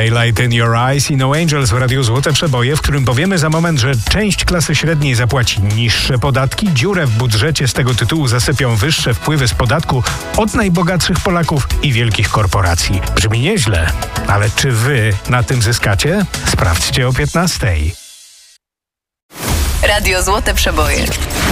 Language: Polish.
Daylight in Your Eyes i No Angels w Radiu Złote Przeboje, w którym powiemy za moment, że część klasy średniej zapłaci niższe podatki, dziurę w budżecie z tego tytułu zasypią wyższe wpływy z podatku od najbogatszych Polaków i wielkich korporacji. Brzmi nieźle, ale czy wy na tym zyskacie? Sprawdźcie o 15:00. Radio Złote Przeboje.